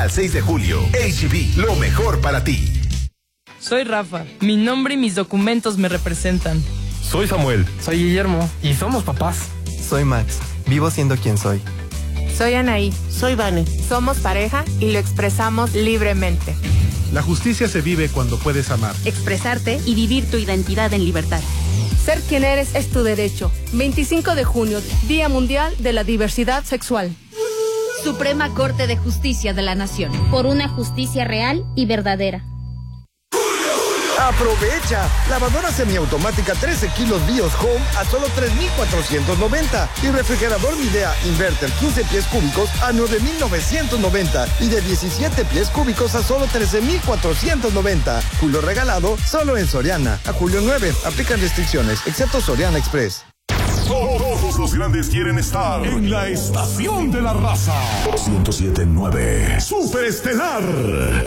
Al 6 de julio, H-E-B, lo mejor para ti. Soy Rafa. Mi nombre y mis documentos me representan. Soy Samuel. Soy Guillermo. Y somos papás. Soy Max. Vivo siendo quien soy. Soy Anaí. Soy Vane. Somos pareja y lo expresamos libremente. La justicia se vive cuando puedes amar, expresarte y vivir tu identidad en libertad. Ser quien eres es tu derecho. 25 de junio, Día Mundial de la Diversidad Sexual. Suprema Corte de Justicia de la Nación. Por una justicia real y verdadera. ¡Aprovecha! Lavadora semiautomática 13 kilos Bios Home a solo 3,490. Y refrigerador Midea Inverter 15 pies cúbicos a 9,990. Y de 17 pies cúbicos a solo 13,490. Julio regalado solo en Soriana. A julio 9. Aplican restricciones, excepto Soriana Express. Todos los grandes quieren estar en la estación de la raza. 107.9 Superestelar.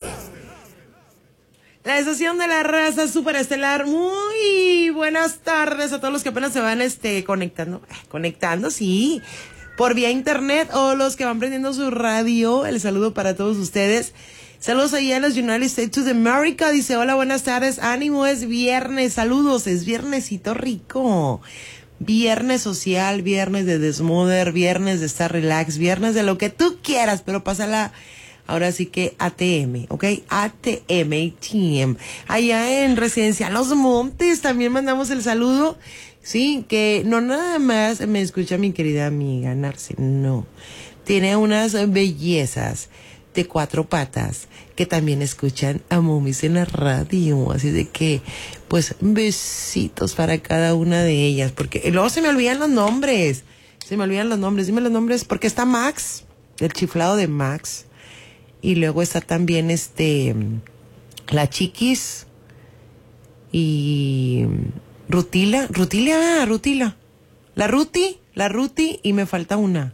La estación de la raza superestelar. Muy buenas tardes a todos los que apenas se van conectando, sí, por vía internet, o los que van prendiendo su radio. El saludo para todos ustedes. Saludos allá a los United States of America. Dice, hola, buenas tardes, ánimo, es viernes, saludos, es viernesito rico. Viernes social, viernes de desmoder, viernes de estar relax, viernes de lo que tú quieras, pero pásala ahora sí que ATM, ¿ok? ATM. Allá en Residencial Los Montes también mandamos el saludo. Sí, que no nada más me escucha mi querida amiga Narce, no. Tiene unas bellezas de 4 patas que también escuchan a Momis en la radio. Así de que, pues, besitos para cada una de ellas. Porque luego se me olvidan los nombres. Dime los nombres, porque está Max, el chiflado de Max. Y luego está también la Chiquis y Rutila. La Ruti y me falta una.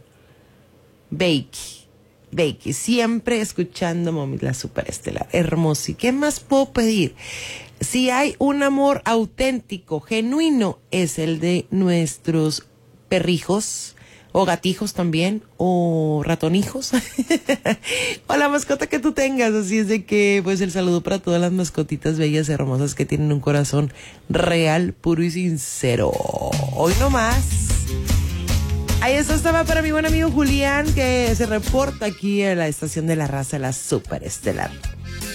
Becky, siempre escuchando Mami, la superestelar, hermosa. ¿Y qué más puedo pedir? Si hay un amor auténtico, genuino, es el de nuestros perrijos, o gatijos también, o ratonijos, o la mascota que tú tengas. Así es de que, pues, el saludo para todas las mascotitas bellas y hermosas que tienen un corazón real, puro y sincero. Hoy no más. Ahí eso estaba para mi buen amigo Julián, que se reporta aquí en la estación de la raza, la superestelar.